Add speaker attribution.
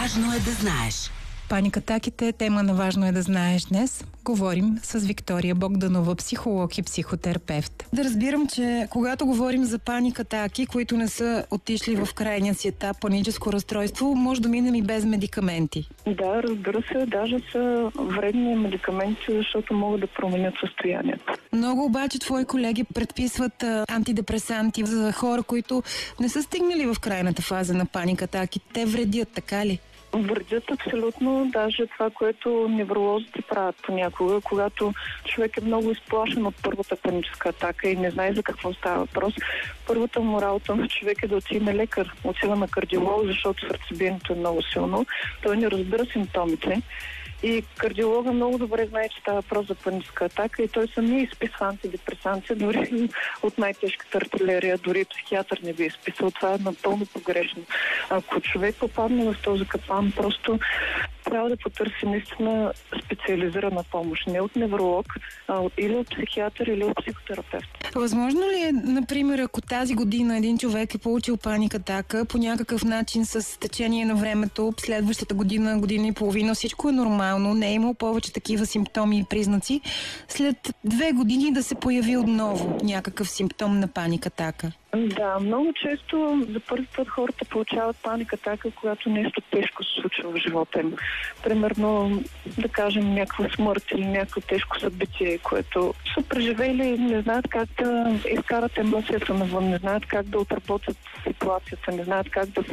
Speaker 1: Важно е да знаеш.
Speaker 2: Паникатаките е тема на Важно е да знаеш днес. Говорим с Виктория Богданова, психолог и психотерапевт. Да разбирам, че когато говорим за паникатаки, които не са отишли в крайния си етап, паническо разстройство, може да минем и без медикаменти.
Speaker 3: Да, разбира се, даже са вредни медикаменти, защото могат да променят състоянието.
Speaker 2: Много обаче твои колеги предписват антидепресанти за хора, които не са стигнали в крайната фаза на паникатаки. Те вредят, така ли?
Speaker 3: Вредят абсолютно, даже това, което невролозите правят понякога, когато човек е много изплашен от първата паническа атака и не знае за какво става въпрос. Първата му работа на човек е да отиде на лекар, отива на кардиолог, защото сърцебиенето е много силно. Той не разбира симптомите. И кардиолога много добре знае, че става въпрос за паническа атака и той самия изписва антидепресанти, дори от най-тежката артилерия, дори психиатър не би изписал. Това е напълно погрешно. Ако човек попадне в този капан, просто трябва да потърси наистина специализирана помощ. Не от невролог, а или от психиатър, или от психотерапевт.
Speaker 2: Възможно ли е, например, ако тази година един човек е получил паникатака, по някакъв начин с течение на времето, следващата година, година и половина, всичко е нормално, не е имал повече такива симптоми и признаци, след 2 години да се появи отново някакъв симптом на паникатака?
Speaker 3: Да, много често за първи път хората получават паникатака, когато нещо тежко се случва в живота им. Примерно, да кажем, някаква смърт или някакво тежко събитие, което са преживели, не знаят как да изкарат емоцията навън, не знаят как да отработят ситуацията, не знаят как да